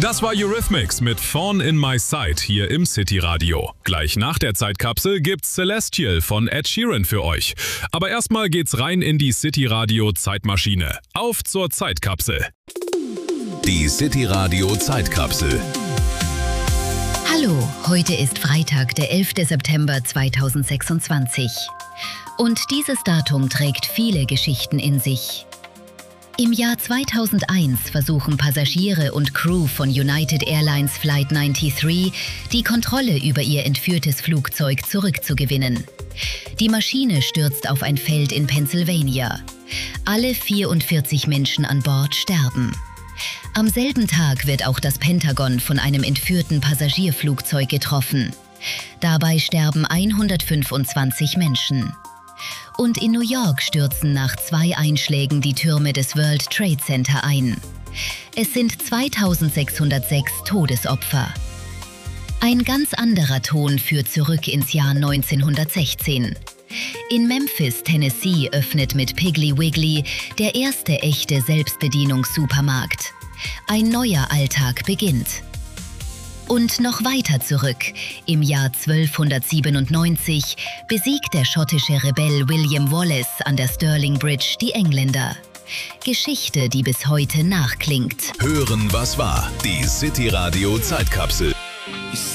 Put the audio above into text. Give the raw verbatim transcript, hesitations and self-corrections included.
Das war Eurythmics mit Thorn in My Side hier im City Radio. Gleich nach der Zeitkapsel gibt's Celestial von Ed Sheeran für euch. Aber erstmal geht's rein in die City Radio Zeitmaschine. Auf zur Zeitkapsel. Die City Radio Zeitkapsel. Hallo, heute ist Freitag, der elfte September zweitausendsechsundzwanzig. Und dieses Datum trägt viele Geschichten in sich. Im Jahr zweitausendeins versuchen Passagiere und Crew von United Airlines Flight dreiundneunzig, die Kontrolle über ihr entführtes Flugzeug zurückzugewinnen. Die Maschine stürzt auf ein Feld in Pennsylvania. Alle vierundvierzig Menschen an Bord sterben. Am selben Tag wird auch das Pentagon von einem entführten Passagierflugzeug getroffen. Dabei sterben hundertfünfundzwanzig Menschen. Und in New York stürzen nach zwei Einschlägen die Türme des World Trade Center ein. Es sind zweitausendsechshundertsechs Todesopfer. Ein ganz anderer Ton führt zurück ins Jahr neunzehnhundertsechzehn. In Memphis, Tennessee, öffnet mit Piggly Wiggly der erste echte Selbstbedienungssupermarkt. Ein neuer Alltag beginnt. Und noch weiter zurück, im Jahr zwölfhundertsiebenundneunzig, besiegt der schottische Rebell William Wallace an der Stirling Bridge die Engländer. Geschichte, die bis heute nachklingt. Hören, was war. Die City Radio Zeitkapsel.